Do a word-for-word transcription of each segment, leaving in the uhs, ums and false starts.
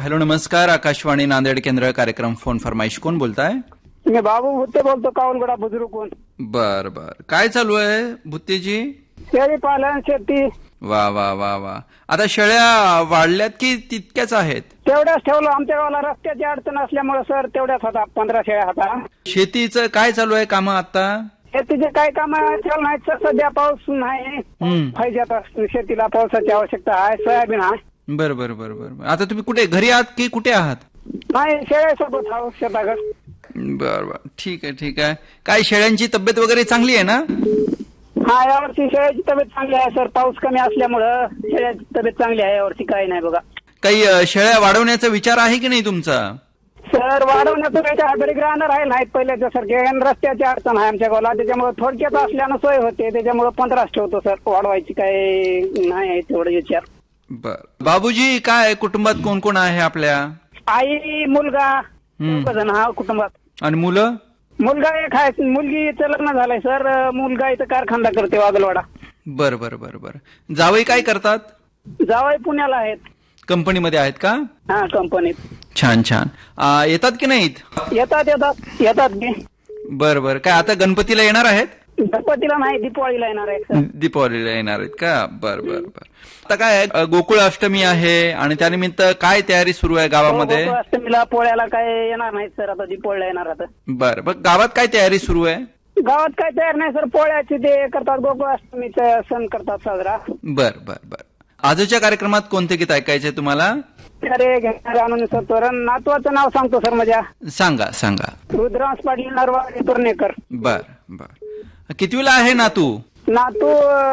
Hello, नमस्कार. आकाशवाणी नांदेड केंद्र, कार्यक्रम फोन फरमाईश. कोण बोलताय? मी बाबू भुत्ते बोलतो, कावलगडा बुजुर्ग. बर बर. काय चालू आहे भुत्तेजी? शेळी पालन, शेती. वा वा वा वा. आता शेळ्या वाढल्यात की तितक्याच आहेत? तेवढ्याच ठेवलं. आमच्या गावाला रस्त्याची अडचण असल्यामुळे सर तेवढ्याच होता, पंधरा शेळ्या होता. शेतीचं काय चालू आहे काम आता? शेतीचे काय काम चालू नाहीत सर, सध्या पाऊस नाही. पाहिजे आता शेतीला पावसाची आवश्यकता आहे. सोयाबीन आहे. बर बर बर बर. आता तुम्ही कुठे, घरी आहात की कुठे आहात? नाही, शेळ्यासोबत आहोत शेताकडे. बर बर, ठीक आहे ठीक आहे. काय शेळ्यांची तब्येत वगैरे चांगली आहे ना? हा, यावर्षी शेळ्याची तब्येत चांगली आहे सर. पाऊस कमी असल्यामुळं शेळ्याची तब्येत चांगली आहे यावर्षी. काही नाही बघा. काही शेळ्या वाढवण्याचा विचार आहे की नाही तुमचा? सर, वाढवण्याचा विचार तरी ग्राहण राहील नाहीत पहिल्याच्या सारखे. रस्त्याची अडचण आहे आमच्या गावाला, त्याच्यामुळे थोडक्यात असल्यानं सोय होते. त्याच्यामुळे पंधराच ठेवतो सर. वाढवायची काही नाही तेवढं विचार. बर. बाबूजी, काय कुटुंबात कोण कोण आहे आपल्या? आई, मुलगा, जण हा कुटुंबात. आणि मुलं? मुलगा एक आहे, मुलगीचं लग्न झालंय सर. मुलगा इथं कारखाना करते वागलवाडा. बर बर बर बर. जावई काय करतात? जावई पुण्याला आहेत. कंपनीमध्ये आहेत का? हा, कंपनीत. छान छान. आ, येतात की नाहीत? येतात येतात येतात की. बर बर. काय आता गणपतीला येणार आहेत? गणपतीला नाही, दीपावळीला येणार आहे. दीपावलीला येणार आहेत का? बर बर बर. आता काय आहे, गोकुळ अष्टमी आहे आणि त्यानिमित्त काय तयारी सुरू आहे गावामध्ये? अष्टमीला पोळ्याला काय येणार नाही सर, आता दीपावळीला येणार आता. बर बर. गावात काय तयारी सुरू आहे? गावात काय तयार नाही सर, पोळ्याची ते करतात, गोकुळ अष्टमीचा सण करतात साजरा. बर बर बर. आजच्या कार्यक्रमात कोणते गीत ऐकायचे तुम्हाला? अरे घेणारे आणून सर तोरण. नातवाचं नाव सांगतो सर माझ्या. सांगा सांगा. रुद्रांश पाटील नरवाडे तुर्णेकर. बर बर. कितवीला आहे नातू? नातू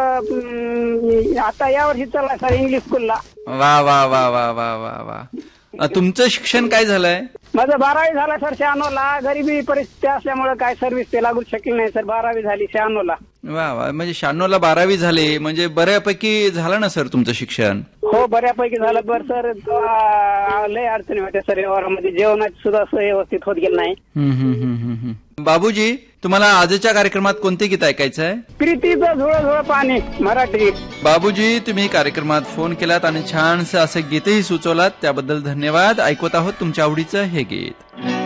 आता यावर्षी चाललाय सर इंग्लिश स्कूलला. वा वा वा वा वा वा वा. तुमचं शिक्षण काय झालंय? माझं बारावी झालं सर शहाण्णवला. गरिबी परिस्थिती असल्यामुळे काय सर्व्हिस ते लागू शकली नाही सर. बारावी झाली शहाण्णवला. वा वा. म्हणजे शहाण्णवला बारावी झाली, म्हणजे बऱ्यापैकी झालं ना सर तुमचं शिक्षण? हो, बऱ्यापैकी झालं. बरं सर, लय अडचणी होत्या सर व्यवहारामध्ये. जेवणाची सुद्धा व्यवस्थित होत गेलं नाही. बाबूजी, तुम्हाला आजच्या कार्यक्रमात कोणते गीत ऐकायचं आहे? प्रीतीचं झुळं झुळं पाणी, मराठी. बाबूजी, तुम्ही कार्यक्रमात फोन केलात आणि छानसं असं गीतही सुचवलात, त्याबद्दल धन्यवाद. ऐकवत आहोत तुमच्या आवडीचं हे गीत.